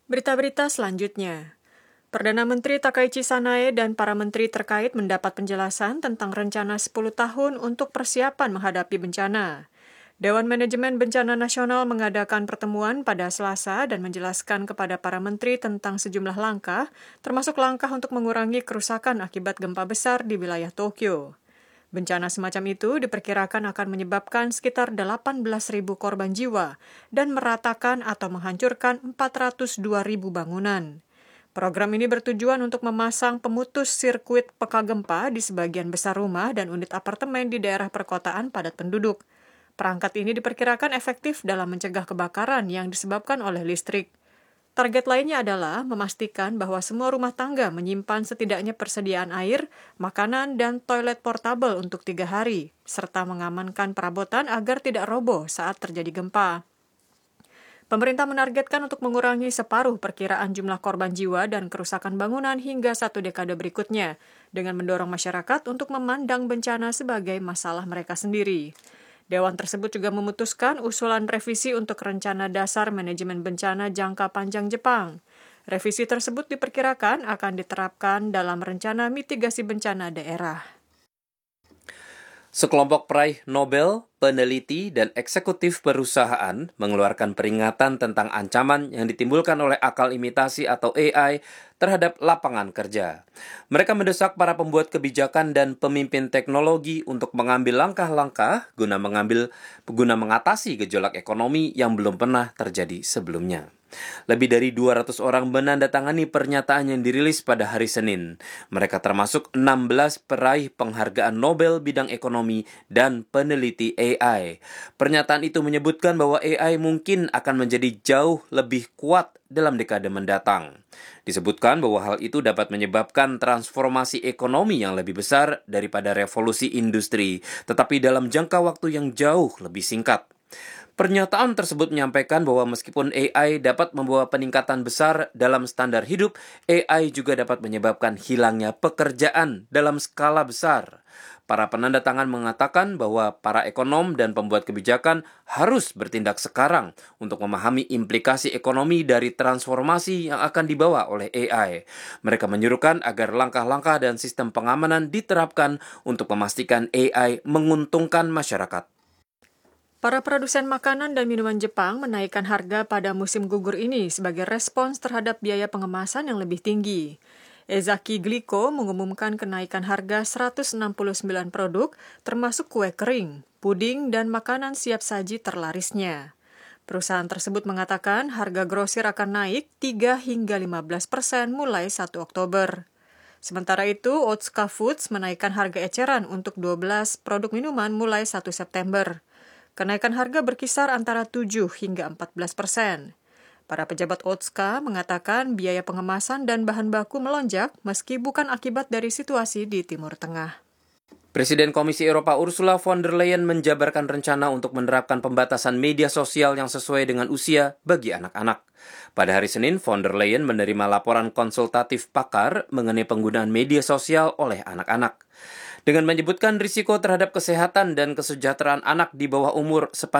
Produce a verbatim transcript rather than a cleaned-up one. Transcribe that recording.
Berita-berita selanjutnya. Perdana Menteri Takaichi Sanae dan para menteri terkait mendapat penjelasan tentang rencana sepuluh tahun untuk persiapan menghadapi bencana. Dewan Manajemen Bencana Nasional mengadakan pertemuan pada Selasa dan menjelaskan kepada para menteri tentang sejumlah langkah, termasuk langkah untuk mengurangi kerusakan akibat gempa besar di wilayah Tokyo. Bencana semacam itu diperkirakan akan menyebabkan sekitar delapan belas ribu korban jiwa dan meratakan atau menghancurkan empat ratus dua ribu bangunan. Program ini bertujuan untuk memasang pemutus sirkuit peka gempa di sebagian besar rumah dan unit apartemen di daerah perkotaan padat penduduk. Perangkat ini diperkirakan efektif dalam mencegah kebakaran yang disebabkan oleh listrik. Target lainnya adalah memastikan bahwa semua rumah tangga menyimpan setidaknya persediaan air, makanan, dan toilet portable untuk tiga hari, serta mengamankan perabotan agar tidak roboh saat terjadi gempa. Pemerintah menargetkan untuk mengurangi separuh perkiraan jumlah korban jiwa dan kerusakan bangunan hingga satu dekade berikutnya, dengan mendorong masyarakat untuk memandang bencana sebagai masalah mereka sendiri. Dewan tersebut juga memutuskan usulan revisi untuk Rencana Dasar Manajemen Bencana Jangka Panjang Jepang. Revisi tersebut diperkirakan akan diterapkan dalam Rencana Mitigasi Bencana Daerah. Sekelompok peraih Nobel, peneliti, dan eksekutif perusahaan mengeluarkan peringatan tentang ancaman yang ditimbulkan oleh akal imitasi atau A I terhadap lapangan kerja. Mereka mendesak para pembuat kebijakan dan pemimpin teknologi untuk mengambil langkah-langkah guna mengambil guna mengatasi gejolak ekonomi yang belum pernah terjadi sebelumnya. Lebih dari dua ratus orang menandatangani pernyataan yang dirilis pada hari Senin. Mereka termasuk enam belas peraih penghargaan Nobel bidang ekonomi dan peneliti A I. Pernyataan itu menyebutkan bahwa A I mungkin akan menjadi jauh lebih kuat dalam dekade mendatang. Disebutkan bahwa hal itu dapat menyebabkan transformasi ekonomi yang lebih besar daripada revolusi industri, tetapi dalam jangka waktu yang jauh lebih singkat. Pernyataan tersebut menyampaikan bahwa meskipun A I dapat membawa peningkatan besar dalam standar hidup, A I juga dapat menyebabkan hilangnya pekerjaan dalam skala besar. Para penandatangan mengatakan bahwa para ekonom dan pembuat kebijakan harus bertindak sekarang untuk memahami implikasi ekonomi dari transformasi yang akan dibawa oleh A I. Mereka menyuruhkan agar langkah-langkah dan sistem pengamanan diterapkan untuk memastikan A I menguntungkan masyarakat. Para produsen makanan dan minuman Jepang menaikkan harga pada musim gugur ini sebagai respons terhadap biaya pengemasan yang lebih tinggi. Ezaki Glico mengumumkan kenaikan harga seratus enam puluh sembilan produk, termasuk kue kering, puding, dan makanan siap saji terlarisnya. Perusahaan tersebut mengatakan harga grosir akan naik tiga hingga lima belas persen mulai satu Oktober. Sementara itu, Otsuka Foods menaikkan harga eceran untuk dua belas produk minuman mulai satu September. Kenaikan harga berkisar antara tujuh hingga empat belas persen. Para pejabat Otsuka mengatakan biaya pengemasan dan bahan baku melonjak meski bukan akibat dari situasi di Timur Tengah. Presiden Komisi Eropa Ursula von der Leyen menjabarkan rencana untuk menerapkan pembatasan media sosial yang sesuai dengan usia bagi anak-anak. Pada hari Senin, von der Leyen menerima laporan konsultatif pakar mengenai penggunaan media sosial oleh anak-anak. Dengan menyebutkan risiko terhadap kesehatan dan kesejahteraan anak di bawah umur sepanjang